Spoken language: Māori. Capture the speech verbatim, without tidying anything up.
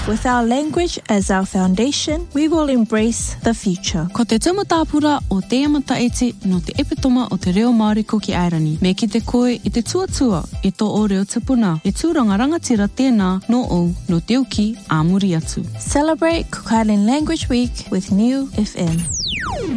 With our language as our foundation, we will embrace the future. Ko te taumatāpura o te amataiti no te epitoma o te reo Māori ko ki Airani. Me ki te koe i te tuatua i tō o reo tupuna. E tūranga rangatira tēnā no o no te uki a muri atu. Celebrate Kukailen Language Week with New F M.